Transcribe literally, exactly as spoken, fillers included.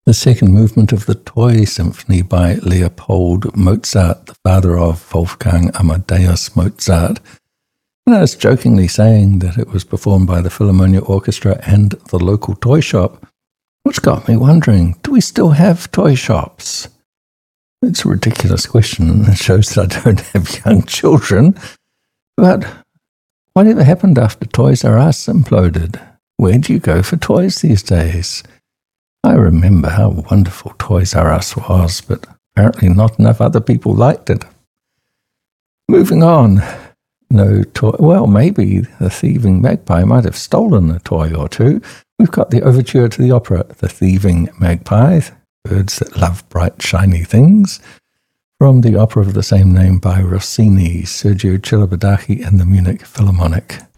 The second movement of the Toy Symphony by Leopold Mozart, the father of Wolfgang Amadeus Mozart. And I was jokingly saying that it was performed by the Philharmonia Orchestra and the local toy shop, which got me wondering, do we still have toy shops? It's a ridiculous question, and it shows that I don't have young children. But whatever happened after Toys R Us imploded? Where do you go for toys these days? I remember how wonderful Toys R Us was, but apparently not enough other people liked it. Moving on. No toy. Well, maybe the thieving magpie might have stolen a toy or two. We've got the overture to the opera, The Thieving Magpie, Birds That Love Bright Shiny Things, from the opera of the same name by Rossini, Sergio Celibidache and the Munich Philharmonic.